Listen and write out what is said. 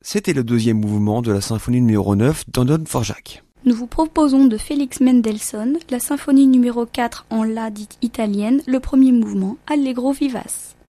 C'était le deuxième mouvement de la symphonie numéro 9 d'Anton Dvorak. Nous vous proposons de Félix Mendelssohn la symphonie numéro 4 en La dite italienne, le premier mouvement, Allegro vivace.